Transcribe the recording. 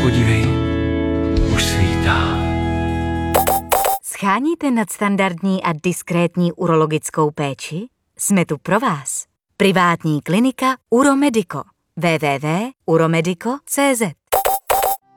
Podívej, už svítá. Sháníte nadstandardní a diskrétní urologickou péči? Jsme tu pro vás. Privátní klinika Uromedico. www.uromedico.cz